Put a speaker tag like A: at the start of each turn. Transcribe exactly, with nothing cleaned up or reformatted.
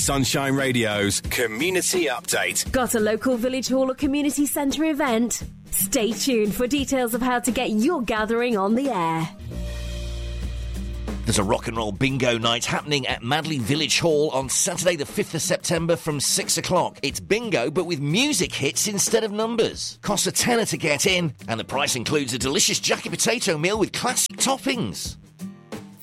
A: Sunshine Radio's Community Update.
B: Got a local village hall or community centre event? Stay tuned for details of how to get your gathering on the air.
C: There's a rock and roll bingo night happening at Madley Village Hall on Saturday the fifth of September from six o'clock. It's bingo, but with music hits instead of numbers. Costs a tenner to get in, and the price includes a delicious jacket potato meal with classic toppings.